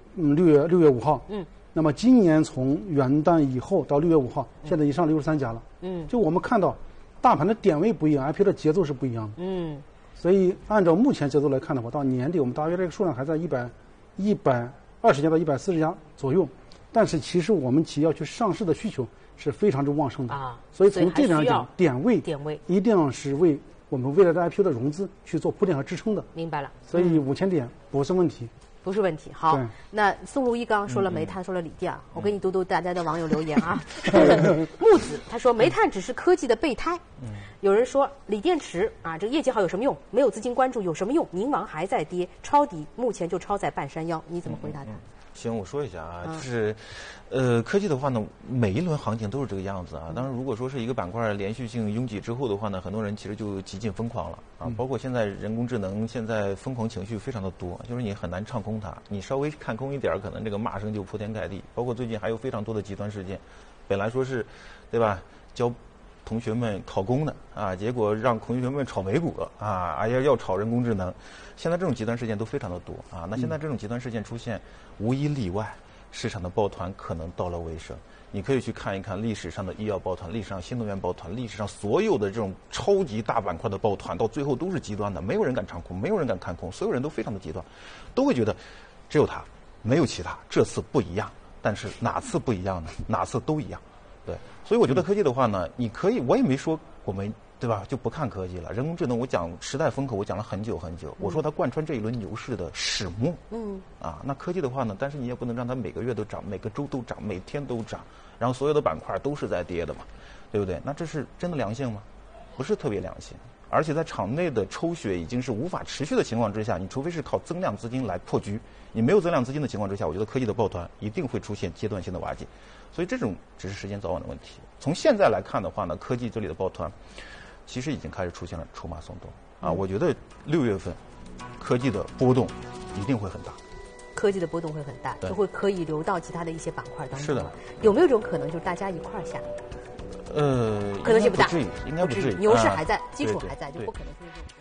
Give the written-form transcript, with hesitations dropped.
6月5号，那么今年从元旦以后到6月5号，现在已上63家了，就我们看到大盘的点位不一样 ，IPO 的节奏是不一样的，所以按照目前节奏来看的话，到年底我们大约这个数量还在120家到140家左右，但是其实我们企业要去上市的需求是非常之旺盛的所以从这点来讲，点位一定是为我们未来的 IPO 的融资去做铺垫和支撑的。 明白了。 所以5000点不是问题。 不是问题。好，那宋如一刚刚说了煤炭，说了锂电，我给你读读大家的网友留言啊。木子他说煤炭只是科技的备胎。有人说锂电池啊，这个业绩好有什么用？没有资金关注有什么用？宁王还在跌，抄底目前就抄在半山腰，你怎么回答他？ 行，我说一下啊，就是，科技的话呢，每一轮行情都是这个样子啊。当然，如果说是一个板块连续性拥挤之后的话呢，很多人其实就极尽疯狂了啊。包括现在人工智能，现在疯狂情绪非常的多，就是你很难唱空它，你稍微看空一点，可能这个骂声就铺天盖地。包括最近还有非常多的极端事件，本来说是，对吧？教同学们考公的啊，结果让同学们炒美股啊，要炒人工智能。现在这种极端事件都非常的多啊。那现在这种极端事件出现，无一例外，市场的抱团可能到了尾声。你可以去看一看历史上的医药抱团，历史上新能源抱团，历史上所有的这种超级大板块的抱团，到最后都是极端的，没有人敢唱空，没有人敢看空，所有人都非常的极端，都会觉得只有它，没有其他，这次不一样。但是哪次不一样呢？哪次都一样。对，所以我觉得科技的话呢，你可以，我也没说我们对吧就不看科技了。人工智能我讲时代风口，我讲了很久很久，我说它贯穿这一轮牛市的始末。那科技的话呢，但是你也不能让它每个月都涨，每个周都涨，每天都涨，然后所有的板块都是在跌的嘛，对不对？那这是真的良性吗？不是特别良性。而且在场内的抽血已经是无法持续的情况之下，你除非是靠增量资金来破局，你没有增量资金的情况之下，我觉得科技的抱团一定会出现阶段性的瓦解，所以这种只是时间早晚的问题。从现在来看的话呢，科技这里的抱团其实已经开始出现了筹码松动啊。我觉得6月份科技的波动一定会很大。 科技的波动会很大，就会可以流到其他的一些板块当中。 是的。 有没有一种可能，就是大家一块儿下？可能性不大， 应该不至于， 牛市还在，基础还在，就不可能出现这种。